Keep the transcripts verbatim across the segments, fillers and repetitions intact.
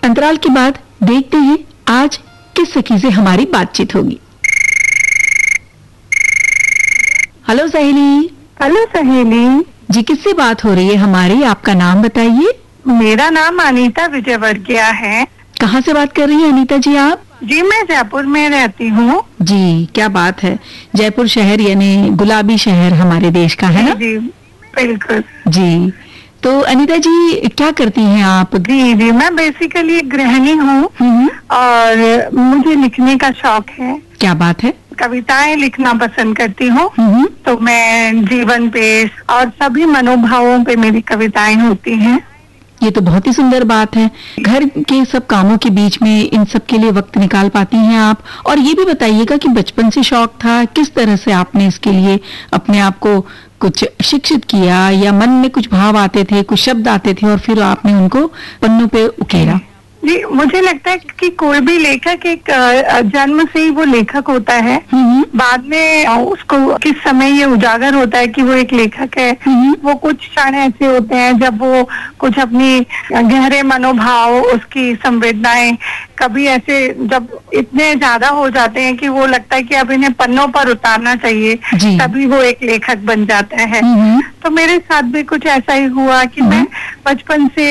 अंतराल के बाद देखते हैं आज किस सखी से हमारी बातचीत होगी। हेलो सहेली। हेलो सहेली जी, किससे बात हो रही है हमारी? आपका नाम बताइए। मेरा नाम अनीता विजयवर्गीय है। कहाँ से बात कर रही हैं अनीता जी आप? जी, मैं जयपुर में रहती हूँ। जी, क्या बात है। जयपुर शहर यानी गुलाबी शहर हमारे देश का है ना? जी बिल्कुल। जी, तो अनीता जी क्या करती हैं आप? जी जी मैं बेसिकली एक गृहिणी हूँ और मुझे लिखने का शौक है। क्या बात है। कविताएं लिखना पसंद करती हूँ। हम्म। तो मैं जीवन पे और सभी मनोभावों पे मेरी कविताएं होती हैं। ये तो बहुत ही सुंदर बात है। घर के सब कामों के बीच में इन सब के लिए वक्त निकाल पाती हैं आप। और ये भी बताइएगा कि बचपन से शौक था, किस तरह से आपने इसके लिए अपने आप को कुछ शिक्षित किया, या मन में कुछ भाव आते थे, कुछ शब्द आते थे और फिर आपने उनको पन्नों पे उकेरा? जी, मुझे लगता है कि कोई भी लेखक एक जन्म से ही वो लेखक होता है। बाद में उसको किस समय ये उजागर होता है कि वो एक लेखक है। वो कुछ क्षण ऐसे होते हैं जब वो कुछ अपनी गहरे मनोभाव, उसकी संवेदनाएं कभी ऐसे जब इतने ज्यादा हो जाते हैं कि वो लगता है कि अब इन्हें पन्नों पर उतारना चाहिए, तभी वो एक लेखक बन जाता है। तो मेरे साथ भी कुछ ऐसा ही हुआ कि मैं बचपन से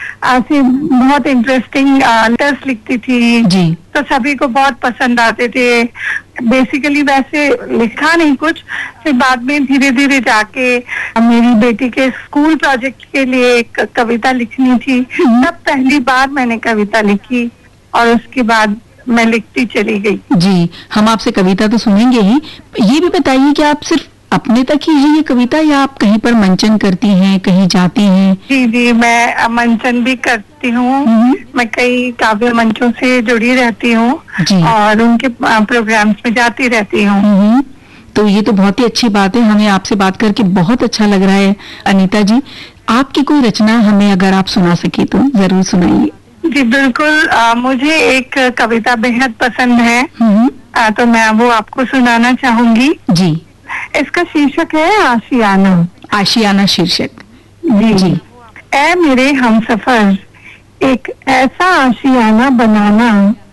ऐसे बहुत इंटरेस्टिंग लेटर्स लिखती थी। जी। तो सभी को बहुत पसंद आते थे। बेसिकली वैसे लिखा नहीं कुछ, फिर बाद में धीरे धीरे जाके मेरी बेटी के स्कूल प्रोजेक्ट के लिए एक कविता लिखनी थी। तब पहली बार मैंने कविता लिखी और उसके बाद मैं लिखती चली गई। जी, हम आपसे कविता तो सुनेंगे ही। ये भी बताइए कि आप सिर्फ अपने तक ही है ये कविता, या आप कहीं पर मंचन करती हैं, कहीं जाती हैं? जी जी मैं मंचन भी करती हूँ। मैं कई काव्य मंचों से जुड़ी रहती हूँ और उनके प्रोग्राम्स में जाती रहती हूँ। तो ये तो बहुत ही अच्छी बात है। हमें आपसे बात करके बहुत अच्छा लग रहा है अनीता जी। आपकी कोई रचना हमें अगर आप सुना सके तो जरूर सुनाइए। जी बिल्कुल। आ, मुझे एक कविता बेहद पसंद है। आ, तो मैं वो आपको सुनाना चाहूंगी। जी। इसका शीर्षक है आशियाना। आशियाना शीर्षक। जी जी। ऐ मेरे हमसफर, एक ऐसा आशियाना बनाना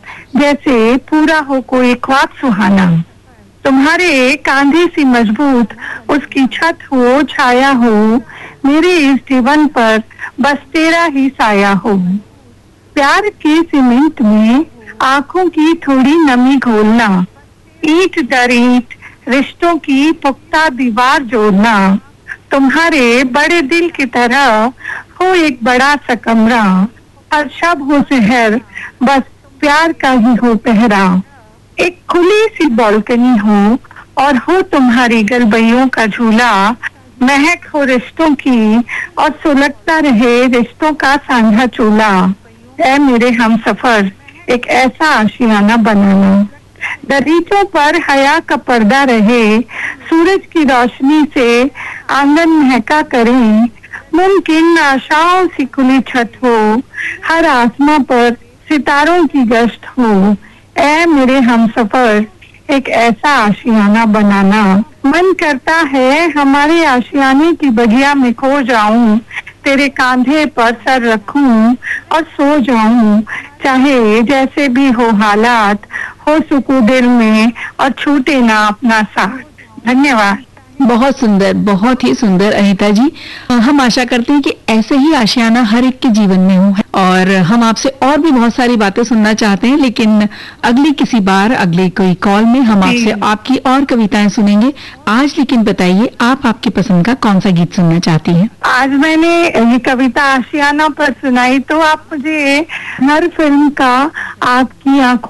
जैसे पूरा हो कोई ख्वाब सुहाना। तुम्हारे कांधे से मजबूत उसकी छत हो, छाया हो, मेरे इस जीवन पर बस तेरा ही साया हो। प्यार के सीमेंट में आंखों की थोड़ी नमी घोलना, ईंट दर ईंट रिश्तों की पुख्ता दीवार जोड़ना। तुम्हारे बड़े दिल की तरह हो एक बड़ा सा कमरा, हर शब हो शहर बस प्यार का ही हो पहरा। एक खुली सी बालकनी हो और हो तुम्हारी गलबैयों का झूला, महक हो रिश्तों की और सुलगता रहे रिश्तों का साझा चूल्हा। ऐ मेरे हमसफर, एक ऐसा आशियाना बनाना। दरीचों पर हया का पर्दा रहे, सूरज की रोशनी से आंगन महका करें, मुमकिन आशाओं से खुली छत हो, हर आसमां पर सितारों की गश्त हो। ऐ मेरे हमसफर, एक ऐसा आशियाना बनाना। मन करता है हमारे आशियाने की बगिया में खो जाऊं, तेरे कांधे पर सर रखूं और सो जाऊं, चाहे जैसे भी हो हालात, हो सुकून दिल में और छूटे ना अपना साथ। धन्यवाद। बहुत सुंदर, बहुत ही सुंदर अनीता जी। हम आशा करते हैं कि ऐसे ही आशियाना हर एक के जीवन में हो। और हम आपसे और भी बहुत सारी बातें सुनना चाहते हैं, लेकिन अगली किसी बार, अगले कोई कॉल में हम आपसे आपकी और कविताएं सुनेंगे। आज लेकिन बताइए, आप आपकी पसंद का कौन सा गीत सुनना चाहती हैं? आज मैंने ये कविता आशियाना पर सुनाई, तो आप मुझे हर फिल्म का आपकी आंखों